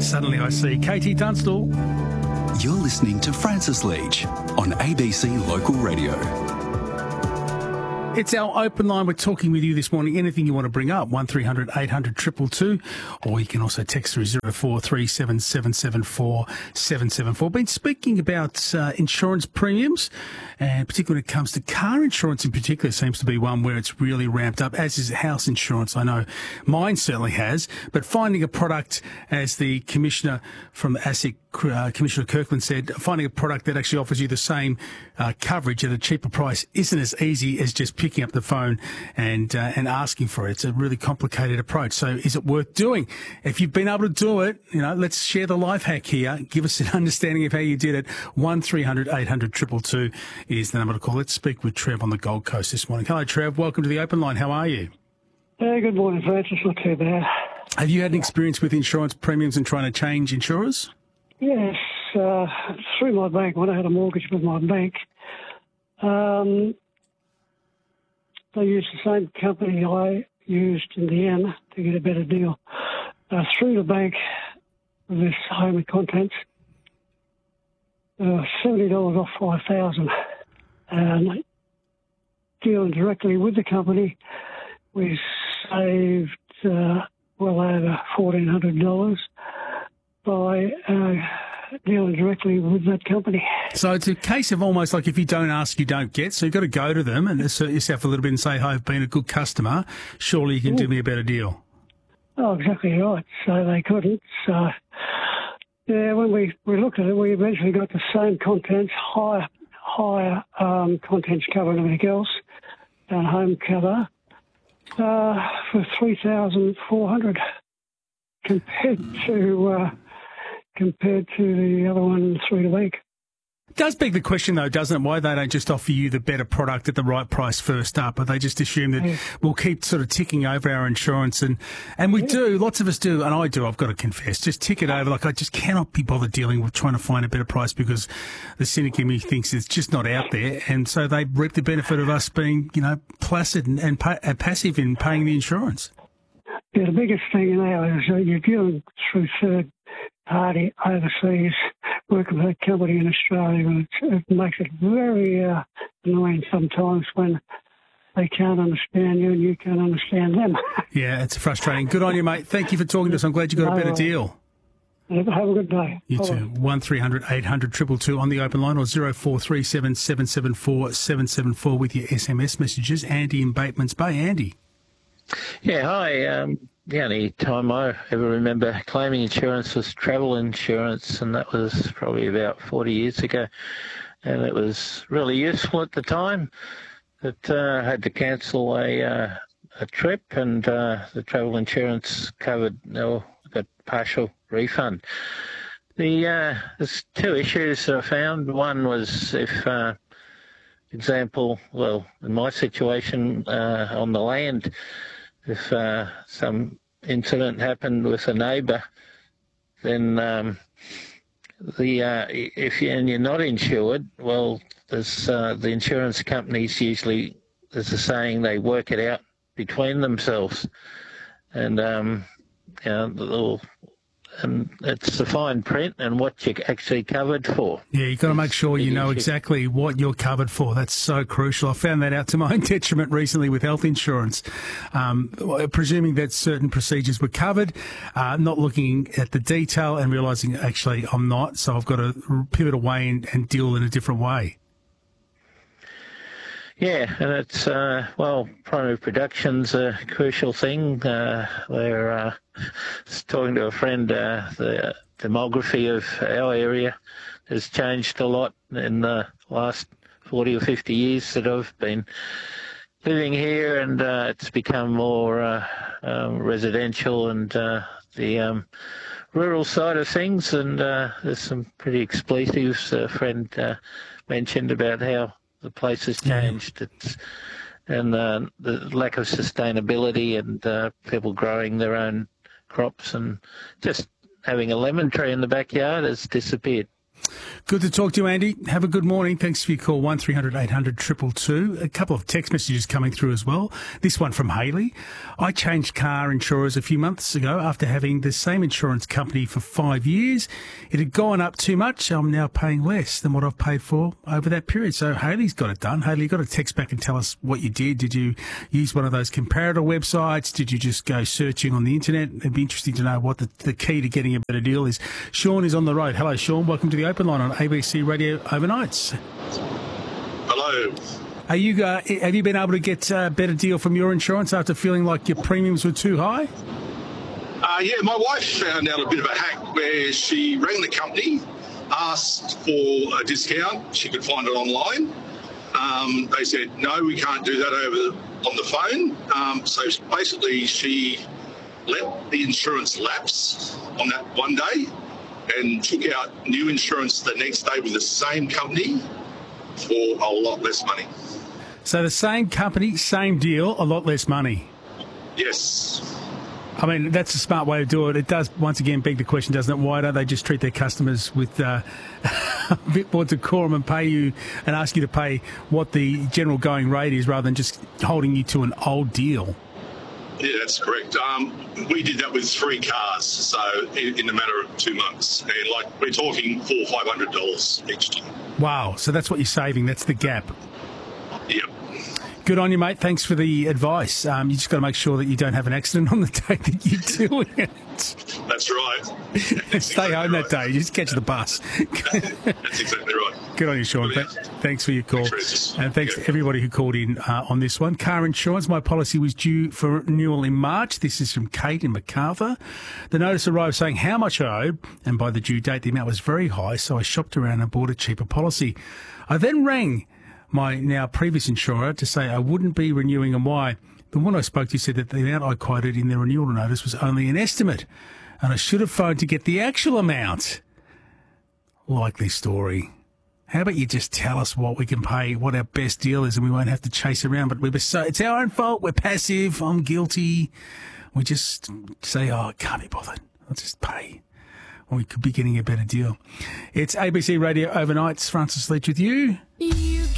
Suddenly I See. Katie Tunstall. You're listening to Francis Leach on ABC Local Radio. It's our open line. We're talking with you this morning. Anything you want to bring up, 1300 800 222, or you can also text through 0437 774 774. Been speaking about insurance premiums, and particularly when it comes to car insurance in particular, seems to be one where it's really ramped up, as is house insurance. I know mine certainly has, but finding a product, as the Commissioner from ASIC, Commissioner Kirkland said, finding a product that actually offers you the same coverage at a cheaper price isn't as easy as just picking up the phone and asking for it. It's a really complicated approach. So is it worth doing? If you've been able to do it, let's share the life hack here. Give us an understanding of how you did it. 1300 800 222 is the number to call. Let's speak with Trev on the Gold Coast this morning. Hello, Trev. Welcome to the Open Line. How are you? Good morning, Francis. Not too bad. Have you had an experience with insurance premiums and trying to change insurers? Yes, through my bank. When I had a mortgage with my bank, they used the same company I used in the end to get a better deal. Through the bank, with this home and contents, $70 off 5,000, and dealing directly with the company, we saved well over $1,400 by dealing directly with that company. So it's a case of almost like if you don't ask, you don't get. So you've got to go to them and assert yourself a little bit and say, hey, I've been a good customer. Surely you can do me a better deal. Oh, exactly right. So they couldn't. So, yeah, when we looked at it, we eventually got the same contents, higher contents cover and everything else, and home cover for $3,400 compared to the other one through the week. It does beg the question, though, doesn't it, why they don't just offer you the better product at the right price first up, but they just assume that we'll keep sort of ticking over our insurance. And we do, lots of us do, and I do, I've got to confess, just tick it over. Like, I just cannot be bothered dealing with trying to find a better price because the cynic in me thinks it's just not out there. And so they reap the benefit of us being, placid and passive in paying the insurance. Yeah, the biggest thing now is you're dealing through third party overseas, working with a company in Australia, and it makes it very annoying sometimes when they can't understand you and you can't understand them. Yeah, it's frustrating. Good on you, mate. Thank you for talking to us. I'm glad you got a better deal. Have a good day. You too. 1300 800 222 on the open line, or 0437 774 774 with your SMS messages. Andy in Batemans Bay. Andy. Yeah, hi. The only time I ever remember claiming insurance was travel insurance, and that was probably about 40 years ago. And it was really useful at the time. But I had to cancel a trip, and the travel insurance covered, got partial refund. There's two issues that I found. One was if, example, well, in my situation on the land, if some incident happened with a neighbour, then if you're not insured, well, there's the insurance companies usually, there's a saying, they work it out between themselves, and and it's the fine print and what you're actually covered for. Yeah, you've got to make sure you know exactly what you're covered for. That's so crucial. I found that out to my own detriment recently with health insurance, presuming that certain procedures were covered, not looking at the detail and realising actually I'm not, so I've got to pivot away and deal in a different way. Yeah, and it's, primary production's a crucial thing. We're talking to a friend, the demography of our area has changed a lot in the last 40 or 50 years that I've been living here, and it's become more residential and the rural side of things, and there's some pretty expletives. A friend mentioned about how the place has changed. And the lack of sustainability, and people growing their own crops, and just having a lemon tree in the backyard has disappeared. Good to talk to you, Andy. Have a good morning. Thanks for your call, 1300 800 222. A couple of text messages coming through as well. This one from Hayley. I changed car insurers a few months ago after having the same insurance company for 5 years. It had gone up too much. I'm now paying less than what I've paid for over that period. So Hayley's got it done. Hayley, you've got to text back and tell us what you did. Did you use one of those comparator websites? Did you just go searching on the internet? It'd be interesting to know what the key to getting a better deal is. Sean is on the road. Hello, Sean. Welcome to the Open Line on ABC Radio Overnights. Hello. Are you? Have you been able to get a better deal from your insurance after feeling like your premiums were too high? Yeah, my wife found out a bit of a hack where she rang the company, asked for a discount. She could find it online. They said, no, we can't do that on the phone. So basically she let the insurance lapse on that one day and took out new insurance the next day with the same company for a lot less money. So the same company, same deal, a lot less money. Yes. I mean, that's a smart way to do it. It does, once again, beg the question, doesn't it? Why don't they just treat their customers with a bit more decorum and pay you and ask you to pay what the general going rate is rather than just holding you to an old deal? Yeah, that's correct. We did that with 3 cars, so in a matter of 2 months. And we're talking $400 or $500 each time. Wow. So that's what you're saving. That's the gap. Yep. Good on you, mate. Thanks for the advice. You just got to make sure that you don't have an accident on the day that you're doing it. That's right. Stay home that day. You just catch the bus. That's exactly right. Good on you, Sean. Thanks for your call. And thanks to everybody who called in on this one. Car insurance. My policy was due for renewal in March. This is from Kate in MacArthur. The notice arrived saying how much I owed, and by the due date, the amount was very high, so I shopped around and bought a cheaper policy. I then rang my now previous insurer to say I wouldn't be renewing and why. The one I spoke to said that the amount I quoted in the renewal notice was only an estimate, and I should have phoned to get the actual amount. Likely story. How about you just tell us what we can pay, what our best deal is, and we won't have to chase around. But it's our own fault. We're passive. I'm guilty. We just say, oh, I can't be bothered. I'll just pay. Or we could be getting a better deal. It's ABC Radio Overnights. Francis Leach with you.